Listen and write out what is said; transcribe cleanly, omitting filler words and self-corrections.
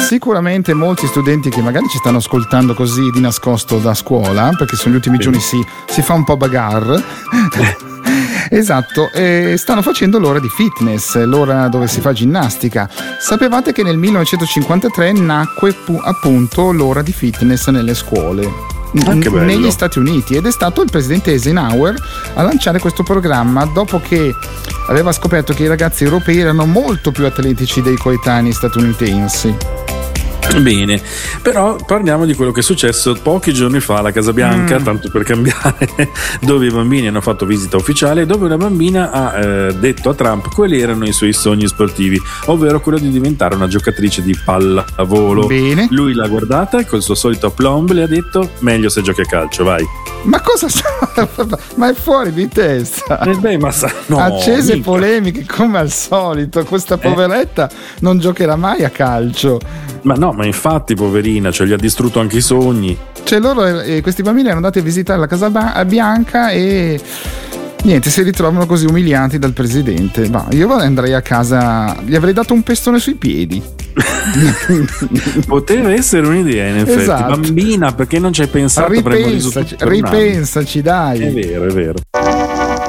sicuramente molti studenti che magari ci stanno ascoltando così di nascosto da scuola, perché sono gli ultimi giorni si fa un po' bagarre. Esatto, stanno facendo l'ora di fitness, l'ora dove si fa ginnastica. Sapevate che nel 1953 nacque appunto l'ora di fitness nelle scuole negli Stati Uniti, ed è stato il presidente Eisenhower a lanciare questo programma dopo che aveva scoperto che i ragazzi europei erano molto più atletici dei coetanei statunitensi. Bene, però parliamo di quello che è successo pochi giorni fa alla Casa Bianca, tanto per cambiare, dove i bambini hanno fatto visita ufficiale, dove una bambina ha detto a Trump quali erano i suoi sogni sportivi, ovvero quello di diventare una giocatrice di pallavolo. Bene. Lui l'ha guardata e col suo solito aplomb le ha detto: meglio se giochi a calcio, vai. Ma cosa ma è fuori di testa. No, accese mica. Polemiche come al solito. Questa poveretta non giocherà mai a calcio. Ma infatti, poverina, cioè gli ha distrutto anche i sogni. Cioè questi bambini erano andati a visitare la Casa Bianca e niente, si ritrovano così umiliati dal presidente. Ma io andrei a casa, gli avrei dato un pestone sui piedi. Poteva essere un'idea, in effetti. Esatto. Bambina, perché non ci hai pensato? Ripensaci, dai. È vero.